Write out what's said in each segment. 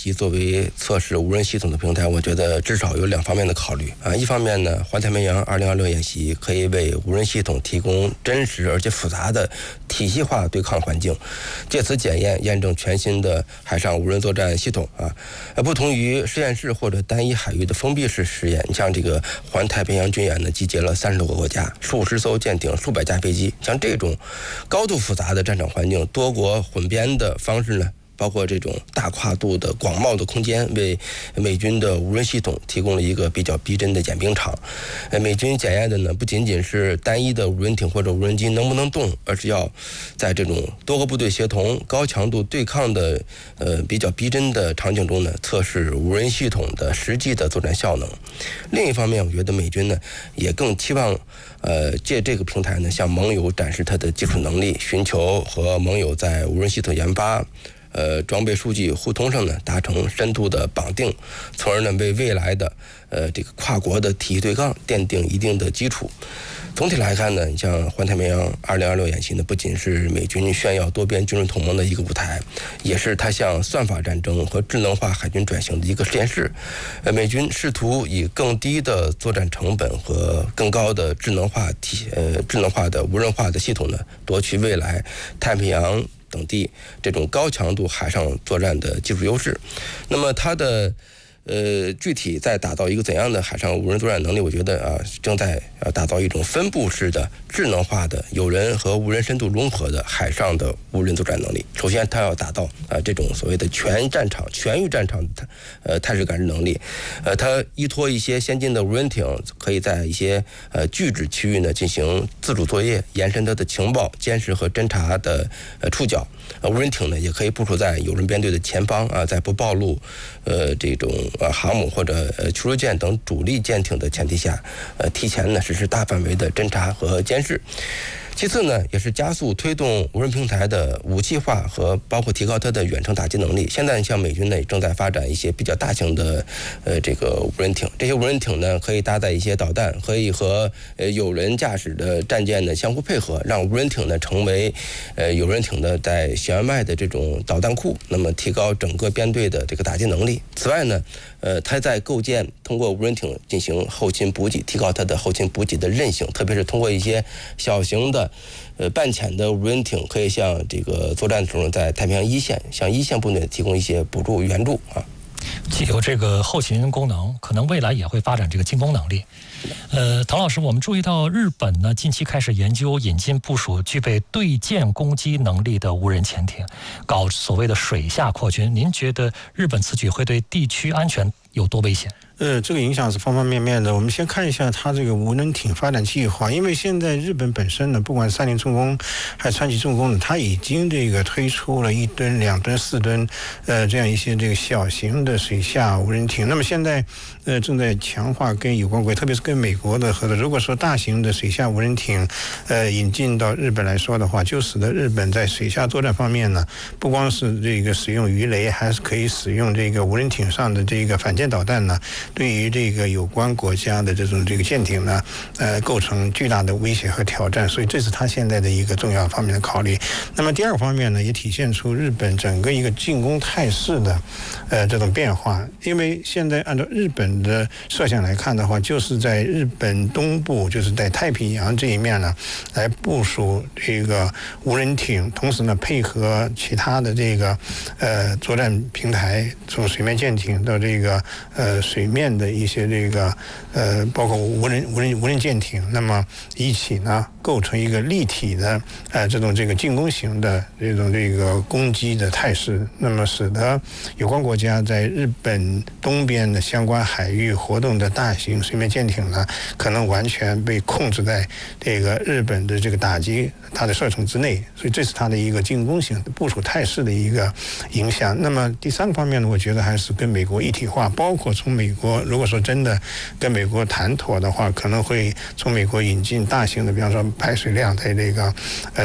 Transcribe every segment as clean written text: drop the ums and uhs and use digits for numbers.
习作为测试无人系统的平台，我觉得至少有2方面的考虑啊。一方面呢，环太平洋2026演习可以为无人系统提供真实而且复杂的体系化对抗环境，借此验证全新的海上无人作战系统啊。不同于实验室或者单一海域的封闭式实验，像这个环太平洋军演呢，集结了30多个国家、数十艘舰艇、数百架飞机，像这种高度复杂的战场环境，多国混编的方式呢，包括这种大跨度的广袤的空间，为美军的无人系统提供了一个比较逼真的演兵场。美军检验的呢，不仅仅是单一的无人艇或者无人机能不能动，而是要在这种多个部队协同、高强度对抗的比较逼真的场景中呢，测试无人系统的实际的作战效能。另一方面，我觉得美军呢也更期望借这个平台呢，向盟友展示它的技术能力，寻求和盟友在无人系统研发、装备数据互通上呢达成深度的绑定，从而呢为未来的这个跨国的体系对抗奠定一定的基础。总体来看呢，你像环太平洋2026演习呢，不仅是美军炫耀多边军事同盟的一个舞台，也是它向算法战争和智能化海军转型的一个实验室。美军试图以更低的作战成本和更高的智能化的无人化的系统呢，夺取未来太平洋等地这种高强度海上作战的技术优势。那么它的具体在打造一个怎样的海上无人作战能力，我觉得正在打造一种分布式的智能化的有人和无人深度融合的海上的无人作战能力。首先它要达到这种所谓的全域战场的态势感知能力。它依托一些先进的无人艇，可以在一些拒止区域呢进行自主作业，延伸它的情报监视和侦察的触角。无人艇呢也可以部署在有人编队的前方在不暴露这种航母或者驱逐舰等主力舰艇的前提下，提前呢实施大范围的侦察和监视。其次呢，也是加速推动无人平台的武器化和包括提高它的远程打击能力。现在像美军呢正在发展一些比较大型的这个无人艇，这些无人艇呢可以搭载一些导弹，可以和有人驾驶的战舰呢相互配合，让无人艇呢成为有人艇的在舷外的这种导弹库，那么提高整个编队的这个打击能力。此外呢，它在构建通过无人艇进行后勤补给，提高它的后勤补给的韧性，特别是通过一些小型的半潜的无人艇，可以向这个作战的时候在太平洋一线向一线部队提供一些补助援助啊。 既有这个后勤功能，可能未来也会发展这个进攻能力。唐老师，我们注意到日本呢近期开始研究引进部署具备对舰攻击能力的无人潜艇，搞所谓的水下扩军。您觉得日本此举会对地区安全有多危险？ 这个影响是方方面面的。我们先看一下它这个无人艇发展计划，因为现在日本本身呢，不管三菱重工还是川崎重工呢，它已经这个推出了1吨、2吨、4吨，这样一些这个小型的水下无人艇。那么现在正在强化跟有关国家，特别是跟美国的合作。如果说大型的水下无人艇引进到日本来说的话，就使得日本在水下作战方面呢，不光是这个使用鱼雷，还是可以使用这个无人艇上的这个反舰导弹呢，对于这个有关国家的这种舰艇呢，构成巨大的威胁和挑战，所以这是他现在的一个重要方面的考虑。那么第二方面呢，也体现出日本整个一个进攻态势的这种变化。因为现在按照日本的设想来看的话，就是在日本东部，就是在太平洋这一面呢，来部署这个无人艇，同时呢配合其他的这个作战平台，从水面舰艇到这个水面的一些这个包括无人舰艇，那么一起呢构成一个立体的这个进攻型的这个攻击的态势，那么使得有关国家在日本东边的相关海域活动的大型水面舰艇呢，可能完全被控制在这个日本的这个打击它的射程之内，所以这是它的一个进攻型的部署态势的一个影响。那么第三个方面呢，我觉得还是跟美国一体化，包括从美国如果说真的跟美国谈妥的话，可能会从美国引进大型的，比方说排水量在这个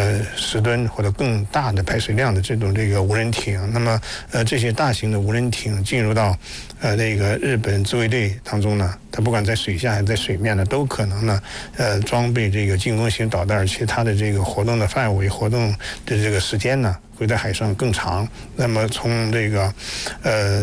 10吨或者更大的排水量的这个无人艇。那么这些大型的无人艇进入到这个日本自卫队当中呢，它不管在水下还是在水面呢，都可能呢装备这个进攻型导弹，而且它的这个活动的范围、活动的这个时间呢，会在海上更长。那么从这个